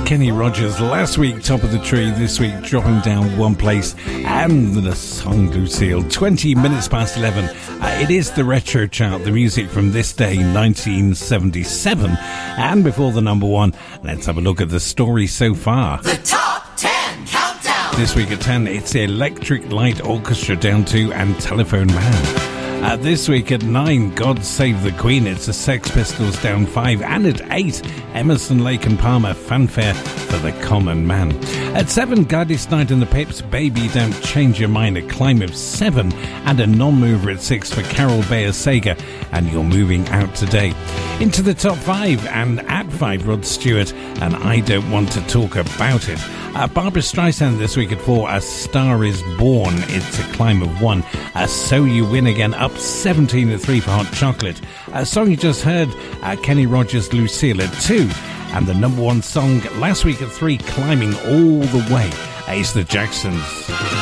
Kenny Rogers. Last week, top of the tree. This week, dropping down one place. And the song Lucille. 20 minutes past 11. It is the retro chart. The music from this day, 1977. And before the number one, let's have a look at the story so far. The Top 10 Countdown. This week at 10, it's the Electric Light Orchestra down to And Telephone Man. This week at 9, God Save the Queen. It's the Sex Pistols down 5. And at 8, Emerson, Lake and Palmer, Fanfare for the Common Man. At 7, Gladys Knight and the Pips, Baby Don't Change Your Mind, a climb of 7. And a non-mover at 6 for Carol Bayer Sager, and You're Moving Out Today. Into the top 5, and at 5, Rod Stewart, and I Don't Want to Talk About It. Barbara Streisand this week at 4, A Star Is Born. It's a climb of 1. So You Win Again, up 17 at 3 for Hot Chocolate. A song you just heard, Kenny Rogers, Lucille at 2. And the number one song last week at 3, climbing all the way, is the Jacksons.